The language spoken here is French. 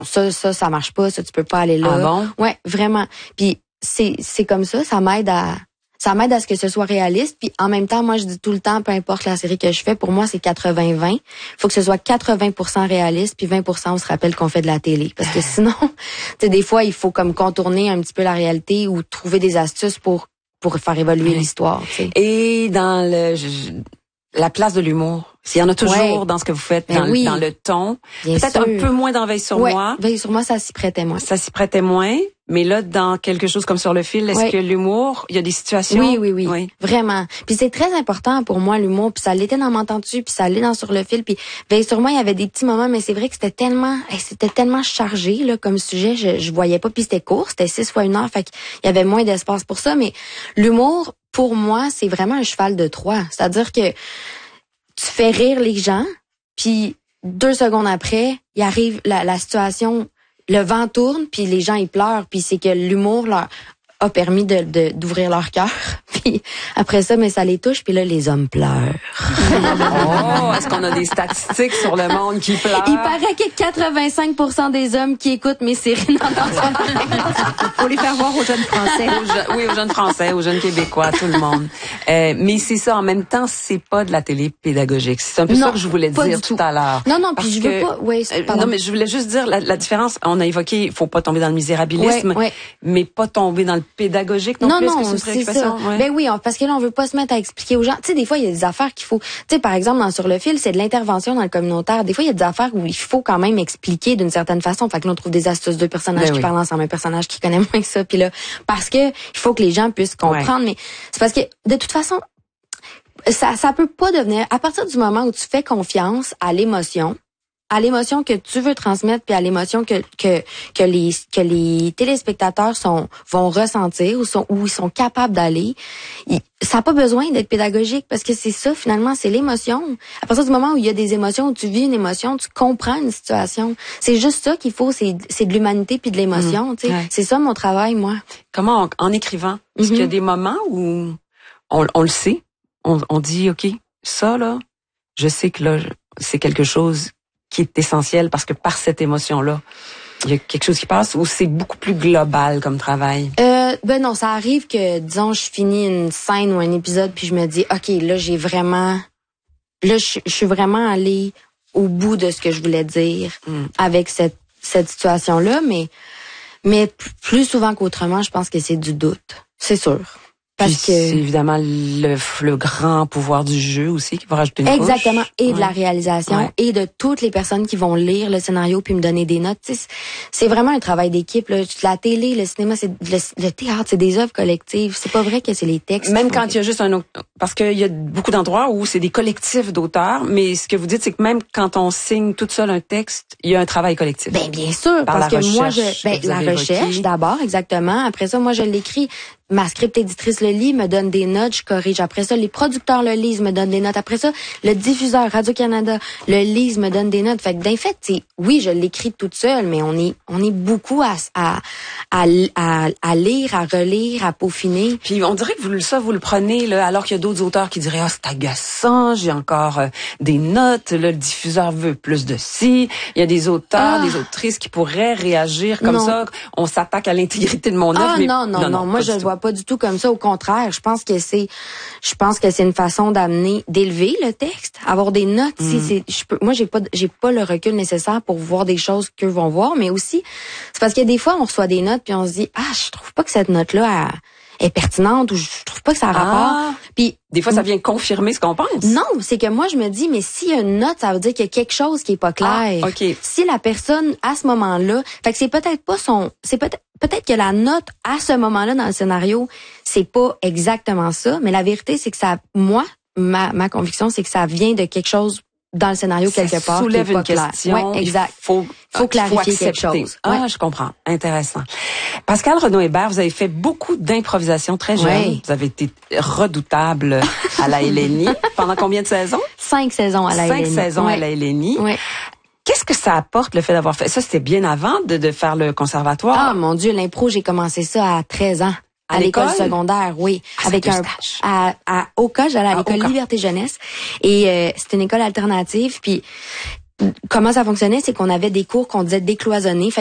ça marche pas, ça tu peux pas aller là. Ah bon? Ouais, vraiment. Puis c'est comme ça m'aide à ce que ce soit réaliste. Puis en même temps, moi je dis tout le temps, peu importe la série que je fais, pour moi c'est 80-20. Faut que ce soit 80% réaliste, puis 20% on se rappelle qu'on fait de la télé. Parce que sinon, tu sais, des fois il faut comme contourner un petit peu la réalité ou trouver des astuces pour faire évoluer l'histoire. Tu sais. Et dans la place de l'humour, s'il y en a toujours dans ce que vous faites, dans le ton, bien peut-être sûr. un peu moins dans Veille sur moi. Veille sur moi, ça s'y prêtait moins. Ça s'y prêtait moins, mais là, dans quelque chose comme Sur le fil, est-ce que l'humour, il y a des situations? Oui. Vraiment. Puis c'est très important pour moi, l'humour, puis ça l'était dans M'entends-tu, puis ça l'est dans Sur le fil, puis Veille sur moi, il y avait des petits moments, mais c'est vrai que c'était tellement chargé, là, comme sujet, je voyais pas, puis c'était court, c'était 6 fois 1 heure, fait qu'il y avait moins d'espace pour ça, mais l'humour, pour moi, c'est vraiment un cheval de Troie. C'est-à-dire que tu fais rire les gens, puis 2 secondes après, il arrive la situation, le vent tourne, puis les gens ils pleurent, puis c'est que l'humour leur a permis d'ouvrir leur cœur. Puis après ça, mais ça les touche, puis là les hommes pleurent. Oh, est-ce qu'on a des statistiques sur le monde qui pleure? Il paraît que 85% des hommes qui écoutent mes séries faut les faire voir aux jeunes Français. Aux jeunes Français, aux jeunes Québécois, tout le monde. Mais c'est ça, en même temps, c'est pas de la télé pédagogique. C'est un peu ça que je voulais dire tout à l'heure. Non, puis je veux pas. Oui, non, mais je voulais juste dire la différence. On a évoqué, il faut pas tomber dans le misérabilisme, mais pas tomber dans le pédagogique non plus. Non, c'est ça. Ouais. Ben oui, parce que là, on veut pas se mettre à expliquer aux gens. Tu sais, des fois, il y a des affaires qu'il faut. Tu sais, par exemple, dans Sur le fil, c'est de l'intervention dans le communautaire. Des fois, il y a des affaires où il faut quand même expliquer d'une certaine façon. Fait que là, on trouve des astuces, 2 personnages qui parlent ensemble, un personnage qui connaît moins que ça. Puis là, parce que il faut que les gens puissent comprendre. Mais c'est parce que de toute façon, ça peut pas devenir. À partir du moment où tu fais confiance à l'émotion que tu veux transmettre, puis à l'émotion que les téléspectateurs vont ressentir où ils sont capables d'aller, ça n'a pas besoin d'être pédagogique parce que c'est ça finalement, c'est l'émotion. À partir du moment où il y a des émotions, où tu vis une émotion, tu comprends une situation. C'est juste ça qu'il faut, c'est de l'humanité puis de l'émotion. Tu sais, c'est ça mon travail, moi. Comment en écrivant, est-ce qu'il y a des moments où on le sait, on dit ok, ça là, je sais que là c'est quelque chose qui est essentiel parce que par cette émotion-là, il y a quelque chose qui passe ou c'est beaucoup plus global comme travail? Ben non, ça arrive que, disons, je finis une scène ou un épisode puis je me dis, OK, là, je suis vraiment allée au bout de ce que je voulais dire avec cette situation-là, mais plus souvent qu'autrement, je pense que c'est du doute. C'est sûr. Parce que c'est évidemment le grand pouvoir du jeu aussi qui va rajouter une couche. Exactement, et de la réalisation et de toutes les personnes qui vont lire le scénario puis me donner des notes. C'est vraiment un travail d'équipe. Là. La télé, le cinéma, c'est le théâtre, c'est des œuvres collectives. C'est pas vrai que c'est les textes. Même quand il y a juste un autre, parce qu'il y a beaucoup d'endroits où c'est des collectifs d'auteurs, mais ce que vous dites, c'est que même quand on signe toute seule un texte, il y a un travail collectif. Ben bien sûr, parce que moi la recherche d'abord, exactement. Après ça, moi je l'écris. Ma script éditrice le lit, me donne des notes, je corrige. Après ça, les producteurs le lisent, me donnent des notes. Après ça, le diffuseur Radio-Canada le lise, me donne des notes. Fait que, d'en fait, oui, je l'écris toute seule, mais on est beaucoup à lire, à relire, à peaufiner. Puis on dirait que vous le prenez, là, alors qu'il y a d'autres auteurs qui diraient, c'est agaçant, j'ai encore des notes, là, le diffuseur veut plus de ci. Il y a des auteurs, des autrices qui pourraient réagir comme ça. On s'attaque à l'intégrité de mon œuvre. Non. Moi, je le vois pas du tout comme ça. Au contraire, je pense que c'est une façon d'élever le texte, avoir des notes. Moi, j'ai pas le recul nécessaire pour voir des choses qu'eux vont voir, mais aussi, c'est parce que des fois, on reçoit des notes puis on se dit, je trouve pas que cette note-là est pertinente ou je trouve pas que ça a rapport. Puis des fois, ça vient confirmer ce qu'on pense. Non, c'est que moi, je me dis, mais s'il y a une note, ça veut dire qu'il y a quelque chose qui est pas clair. Okay. Si la personne, à ce moment-là, fait que c'est peut-être pas peut-être que la note, à ce moment-là, dans le scénario, c'est pas exactement ça, mais la vérité, c'est que ma conviction, c'est que ça vient de quelque chose dans le scénario quelque part. Ça soulève qui est pas une question. Ouais, exact. Faut clarifier quelque chose. Je comprends. Intéressant. Pascale Renaud-Hébert, vous avez fait beaucoup d'improvisation très jeune. Ouais. Vous avez été redoutable à la LNI. Pendant combien de saisons? 5 saisons à la LNI. 5 saisons à la LNI. Ouais. Qu'est-ce que ça apporte, le fait d'avoir fait ça? C'était bien avant de faire le conservatoire. Ah, mon Dieu, l'impro, j'ai commencé ça à 13 ans. À l'école secondaire, oui. Avec à Oka, j'allais à l'école Liberté Jeunesse. Et c'était une école alternative. Puis comment ça fonctionnait, c'est qu'on avait des cours qu'on disait décloisonnés.